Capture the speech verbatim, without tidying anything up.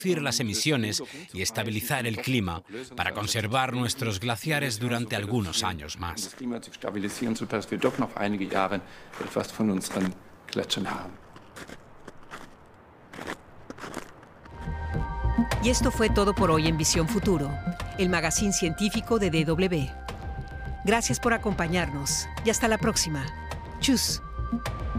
reducir las emisiones y estabilizar el clima para conservar nuestros glaciares durante algunos años más. Y esto fue todo por hoy en Visión Futuro, el magazine científico de D W. Gracias por acompañarnos y hasta la próxima. Tschüss.